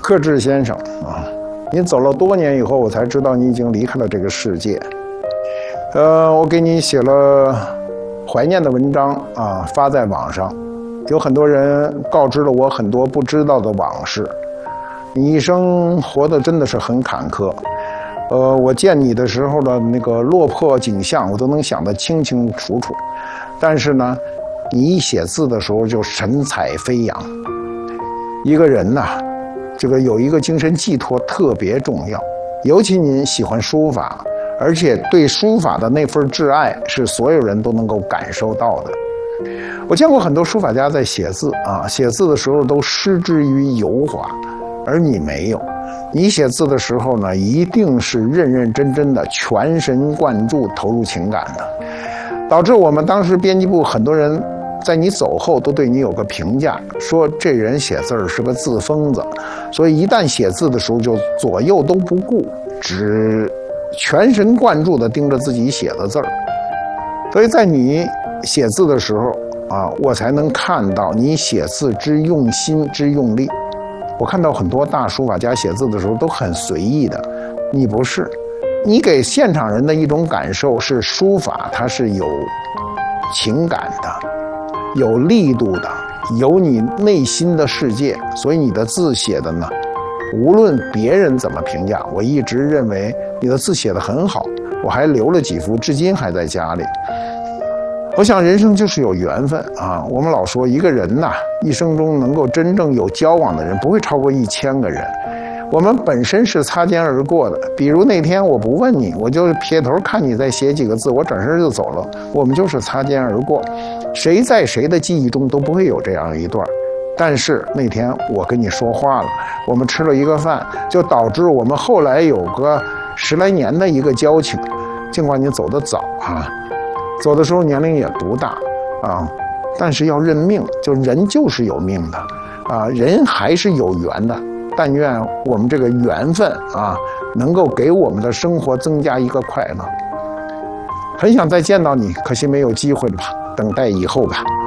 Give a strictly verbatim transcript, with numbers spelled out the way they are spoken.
克志先生啊，你走了多年以后，我才知道你已经离开了这个世界。呃，我给你写了怀念的文章啊，发在网上，有很多人告知了我很多不知道的往事。你一生活得真的是很坎坷，呃，我见你的时候的那个落魄景象，我都能想得清清楚楚。但是呢，你一写字的时候就神采飞扬。一个人呐，这个有一个精神寄托特别重要，尤其您喜欢书法，而且对书法的那份挚爱是所有人都能够感受到的。我见过很多书法家在写字啊，写字的时候都失之于油滑，而你没有。你写字的时候呢，一定是认认真真的、全神贯注、投入情感的，导致我们当时编辑部很多人在你走后都对你有个评价，说这人写字是个字疯子，所以一旦写字的时候就左右都不顾，只全神贯注地盯着自己写的字儿。所以在你写字的时候啊，我才能看到你写字之用心之用力。我看到很多大书法家写字的时候都很随意的，你不是，你给现场人的一种感受是书法它是有情感的，有力度的，有你内心的世界，所以你的字写的呢，无论别人怎么评价，我一直认为你的字写得很好，我还留了几幅，至今还在家里。我想人生就是有缘分啊！我们老说一个人呐，一生中能够真正有交往的人不会超过一千个人。我们本身是擦肩而过的，比如那天我不问你，我就撇头看你再写几个字，我转身就走了，我们就是擦肩而过。谁在谁的记忆中都不会有这样一段，但是那天我跟你说话了，我们吃了一个饭，就导致我们后来有个十来年的一个交情。尽管你走得早啊，走的时候年龄也不大啊，但是要认命，就人就是有命的啊，人还是有缘的。但愿我们这个缘分啊，能够给我们的生活增加一个快乐。很想再见到你，可惜没有机会了吧，等待以后吧。